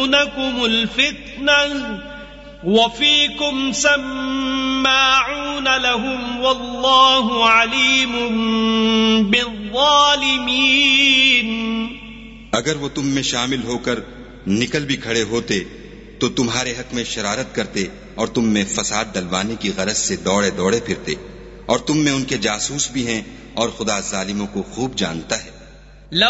यबगूनकुमुल फित्नह वफीकुम सम्माऊन लहुम वल्लाहु अलीमुम बिज़्ज़ालिमीन। अगर वो तुम में शामिल होकर निकल भी खड़े होते तो तुम्हारे हक में शरारत करते और तुम में फसाद डलवाने की गरज से दौड़े दौड़े फिरते, और तुम में उनके जासूस भी हैं और खुदा जालिमों को खूब जानता है।